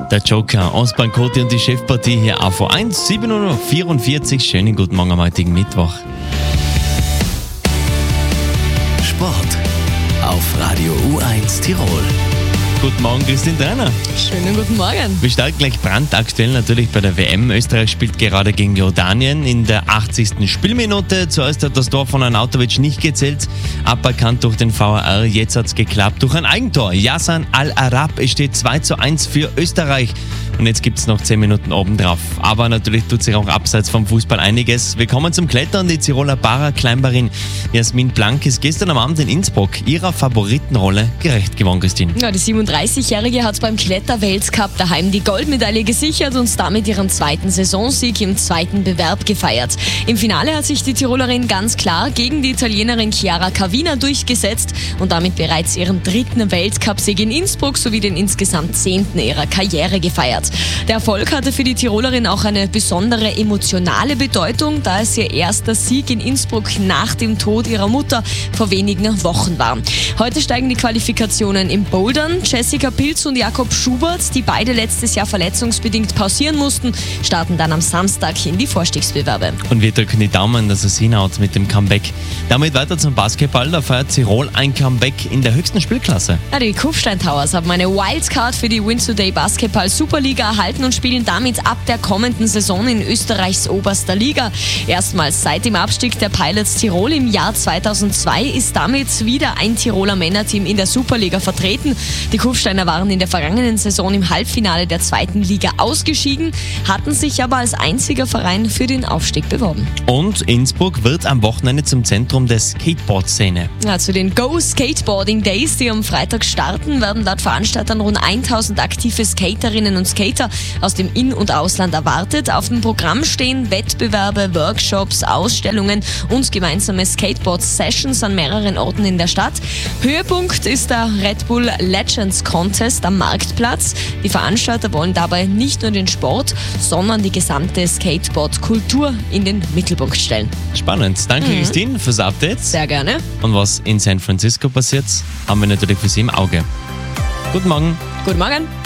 Der Joker, Osman Cote und die Chefpartie hier auf 1, 7:44 Uhr. Schönen guten Morgen am heutigen Mittwoch. Sport auf Radio U1 Tirol. Guten Morgen, Christine Trainer. Schönen guten Morgen. Wir starten gleich brandaktuell natürlich bei der WM. Österreich spielt gerade gegen Jordanien in der 80. Spielminute. Zuerst hat das Tor von Arnautovic nicht gezählt, aberkannt durch den VAR. Jetzt hat es geklappt durch ein Eigentor. Yassan Al-Arab. Es steht 2:1 für Österreich. Und jetzt gibt es noch 10 Minuten obendrauf. Aber natürlich tut sich auch abseits vom Fußball einiges. Wir kommen zum Klettern. Die Tiroler Paraclimberin Jasmin Blank ist gestern am Abend in Innsbruck ihrer Favoritenrolle gerecht geworden, Christine. Ja, die 37-Jährige hat beim Kletterweltcup daheim die Goldmedaille gesichert und damit ihren zweiten Saisonsieg im zweiten Bewerb gefeiert. Im Finale hat sich die Tirolerin ganz klar gegen die Italienerin Chiara Cavina durchgesetzt und damit bereits ihren dritten Weltcupsieg in Innsbruck sowie den insgesamt 10. ihrer Karriere gefeiert. Der Erfolg hatte für die Tirolerin auch eine besondere emotionale Bedeutung, da es ihr erster Sieg in Innsbruck nach dem Tod ihrer Mutter vor wenigen Wochen war. Heute steigen die Qualifikationen im Bouldern. Jessica Pilz und Jakob Schubert, die beide letztes Jahr verletzungsbedingt pausieren mussten, starten dann am Samstag in die Vorstiegsbewerbe. Und wir drücken die Daumen, dass es hinhaut mit dem Comeback. Damit weiter zum Basketball. Da feiert Tirol ein Comeback in der höchsten Spielklasse. Ja, die Kufstein Towers haben eine Wildcard für die Win Today Basketball Superliga erhalten und spielen damit ab der kommenden Saison in Österreichs oberster Liga. Erstmals seit dem Abstieg der Pilots Tirol im Jahr 2002 ist damit wieder ein Tiroler Männerteam in der Superliga vertreten. Die Kufsteiner waren in der vergangenen Saison im Halbfinale der zweiten Liga ausgeschieden, hatten sich aber als einziger Verein für den Aufstieg beworben. Und Innsbruck wird am Wochenende zum Zentrum der Skateboard-Szene. Ja, zu den Go Skateboarding Days, die am Freitag starten, werden laut Veranstaltern rund 1000 aktive Skaterinnen und Skater aus dem In- und Ausland erwartet. Auf dem Programm stehen Wettbewerbe, Workshops, Ausstellungen und gemeinsame Skateboard-Sessions an mehreren Orten in der Stadt. Höhepunkt ist der Red Bull Legends Contest am Marktplatz. Die Veranstalter wollen dabei nicht nur den Sport, sondern die gesamte Skateboard-Kultur in den Mittelpunkt stellen. Spannend. Danke, Christine, fürs Update. Sehr gerne. Und was in San Francisco passiert, haben wir natürlich für Sie im Auge. Guten Morgen. Guten Morgen.